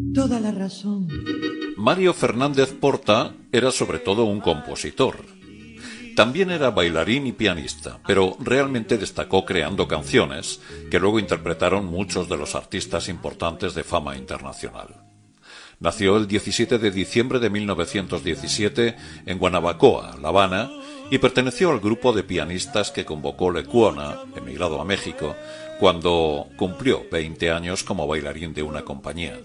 Toda la razón. Mario Fernández Porta era sobre todo un compositor. También era bailarín y pianista, pero realmente destacó creando canciones que luego interpretaron muchos de los artistas importantes de fama internacional. Nació el 17 de diciembre de 1917 en Guanabacoa, La Habana, y perteneció al grupo de pianistas que convocó Lecuona, emigrado a México, cuando cumplió 20 años como bailarín de una compañía.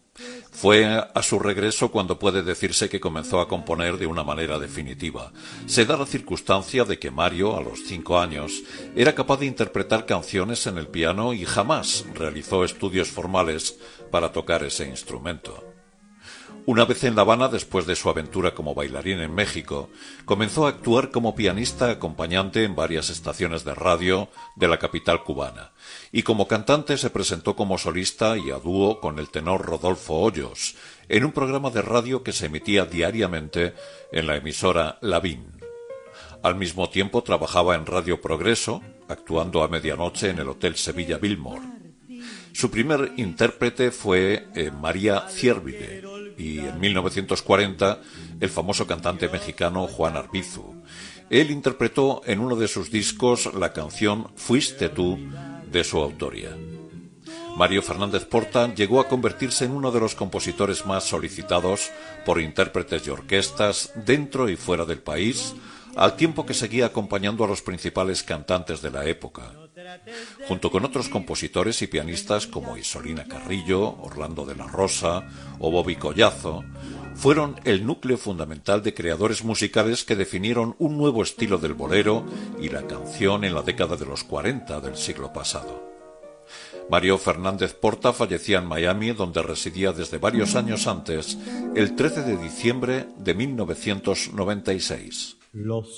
Fue a su regreso cuando puede decirse que comenzó a componer de una manera definitiva. Se da la circunstancia de que Mario, a los 5 años, era capaz de interpretar canciones en el piano y jamás realizó estudios formales para tocar ese instrumento. Una vez en La Habana, después de su aventura como bailarín en México, comenzó a actuar como pianista acompañante en varias estaciones de radio de la capital cubana, y como cantante se presentó como solista y a dúo con el tenor Rodolfo Hoyos, en un programa de radio que se emitía diariamente en la emisora Lavín. Al mismo tiempo trabajaba en Radio Progreso, actuando a medianoche en el Hotel Sevilla Biltmore. Su primer intérprete fue María Ciérvide, y en 1940 el famoso cantante mexicano Juan Arbizu. Él interpretó en uno de sus discos la canción Fuiste tú, de su autoría. Mario Fernández Porta llegó a convertirse en uno de los compositores más solicitados por intérpretes y orquestas dentro y fuera del país, al tiempo que seguía acompañando a los principales cantantes de la época. Junto con otros compositores y pianistas como Isolina Carrillo, Orlando de la Rosa o Bobby Collazo, fueron el núcleo fundamental de creadores musicales que definieron un nuevo estilo del bolero y la canción en la década de los 40 del siglo pasado. Mario Fernández Porta fallecía en Miami, donde residía desde varios años antes, el 13 de diciembre de 1996.